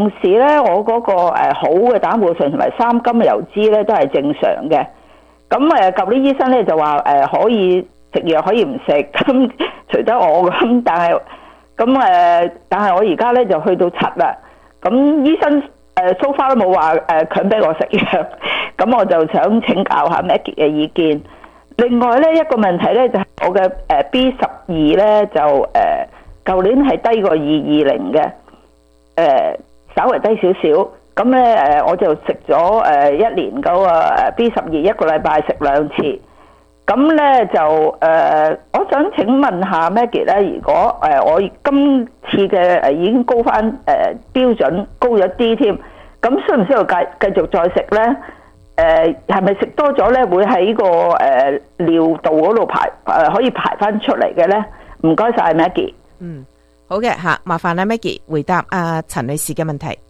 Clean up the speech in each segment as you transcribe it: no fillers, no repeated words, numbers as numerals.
同時咧，我嗰個好嘅膽固醇同埋三甘油脂咧都係正常嘅。咁舊年醫生咧就話可以食藥可以唔食，咁除得我咁，但係我而家咧就去到7啦。咁醫生so far 都冇話強迫我食藥，咁我就想請教下 Maggie 嘅意見。另外咧一個問題咧就係我嘅B12咧就舊年係低過220嘅，稍微低少少。咁咧我就食咗1年嗰個B12一個禮拜食2次。咁咧就我想請問下 Maggie 咧，如果我今次嘅已經高翻標準高咗啲添，咁需唔需要繼續再食咧？係咪食多咗咧會喺個尿道嗰度可以排翻出嚟嘅咧？唔該晒 Maggie。 好嘅吓，麻煩啦 Maggie 回答陳女士嘅問題。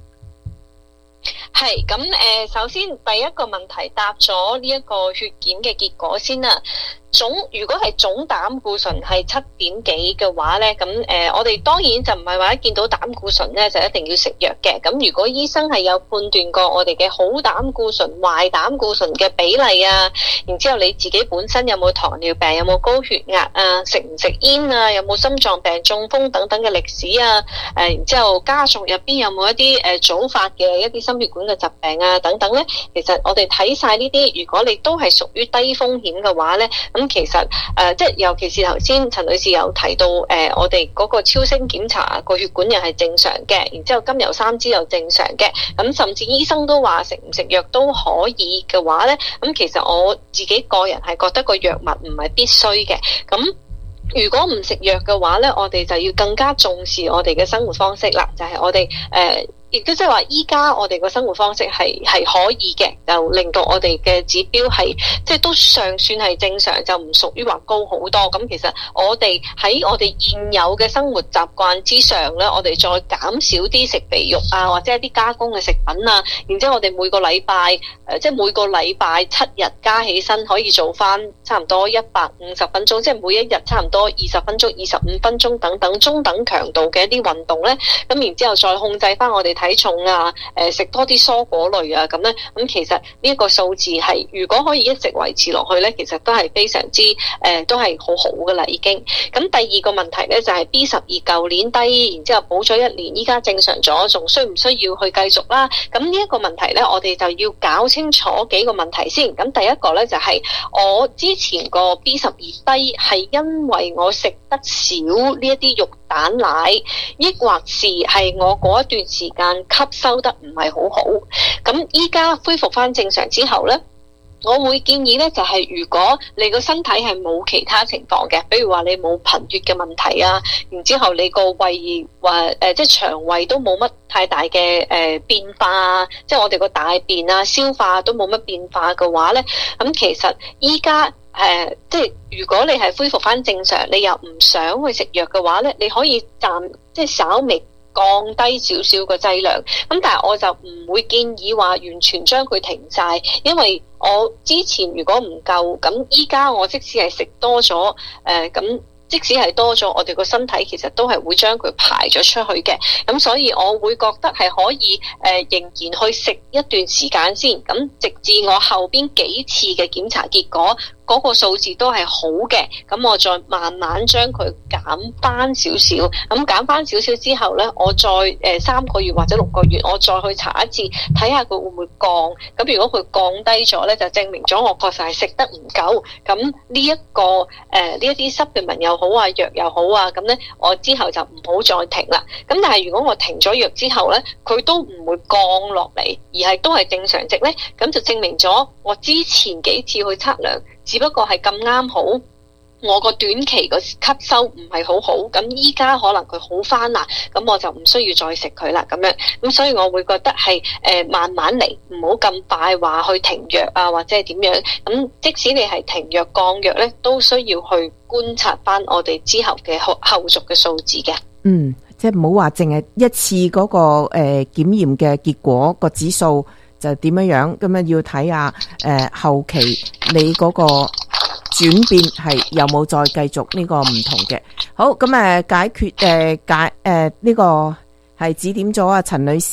係咁首先第一個問題答咗呢一個血檢嘅結果先啦。如果係總膽固醇係7點幾嘅話咧，咁我哋當然就唔係話一見到膽固醇咧就一定要食藥嘅。咁如果醫生係有判斷過我哋嘅好膽固醇、壞膽固醇嘅比例啊，然之後你自己本身有冇糖尿病、有冇高血壓啊、食唔食煙啊、有冇心臟病、中風等等嘅歷史啊，然之後家族入邊有冇一啲早發嘅一啲心血管嘅疾病啊等等咧，其實我哋睇晒呢啲，如果你都係屬於低風險嘅話咧，咁其實即係尤其是頭先陳女士有提到我哋嗰個超聲檢查個血管又係正常嘅，然之後甘油三酯又正常嘅，咁甚至醫生都話食唔食藥都可以嘅話咧，咁其實我自己個人係覺得個藥物唔係必須嘅。咁如果唔食藥嘅話咧，我哋就要更加重視我哋嘅生活方式啦，就係我哋亦都即係話依家我哋個生活方式係可以嘅，就令到我哋嘅指標係即係都尚算係正常，就唔屬於話高好多。咁其實我哋喺我哋現有嘅生活習慣之上咧，我哋再減少啲食肥肉啊，或者一啲加工嘅食品啊，然之後我哋每個禮拜即係每個禮拜7日加起身可以做翻差唔多150分鐘，即係每一日差唔多20分鐘、25分鐘等等中等強度嘅一啲運動咧，咁然之後再控制翻我哋體重啊，食多啲蔬果類啊，咁咧，咁其實呢一個數字係如果可以一直維持落去咧，其實都係非常之都係好好噶啦已經。咁第二個問題咧就係 B12 舊年低，然之後補咗1年，依家正常咗，仲需唔需要去繼續啦？咁呢一個問題咧，我哋就要搞清楚幾個問題先。咁第一個咧就係我之前個 B12 低係因為我食得少呢一啲肉蛋奶，抑或是係我嗰一段時間吸收得唔係好好。咁依家恢復翻正常之後咧，我會建議咧就係如果你個身體係冇其他情況嘅，比如話你冇貧血嘅問題啊，然之後你個胃即係腸胃都冇乜太大嘅變化啊，即係我哋個大便啊消化都冇乜變化嘅話咧，咁其實依家即係如果你係恢復翻正常，你又唔想去食藥嘅話咧，你可以即係稍微降低少少個劑量，咁但係我就唔會建議話完全將佢停晒，因為我之前如果唔夠，咁依家我即使係食多咗，咁即使係多咗，我哋個身體其實都係會將佢排咗出去嘅，咁所以我會覺得係可以仍然去食一段時間先，咁直至我後邊幾次嘅檢查結果嗰個數字都係好嘅，咁我再慢慢將佢減翻少少，咁減翻少少之後呢，我再3個月或者6個月，我再去查一次，睇下佢會唔會降。咁如果佢降低咗呢，就證明咗我確實係食得唔夠。咁呢一啲supplement又好啊，藥又好啊，咁呢我之後就唔好再停啦。咁但係如果我停咗藥之後呢，佢都唔會降落嚟，而係都係正常值呢，咁就證明咗我之前幾次去測量，只不過係咁啱好，我個短期個吸收唔係好好，咁依家可能佢好翻啦，咁我就唔需要再食佢啦咁樣。咁所以我會覺得係慢慢嚟，唔好咁快話去停藥啊，或者係點樣。咁即使你係停藥降藥咧，都需要去觀察翻我哋之後嘅後續嘅數字嘅。 即係唔好話淨係一次嗰個檢驗嘅結果個指數就點樣，咁樣要睇下後期你嗰個轉變係有冇再繼續呢個唔同嘅。好，咁解決呢個係指點咗阿陳女士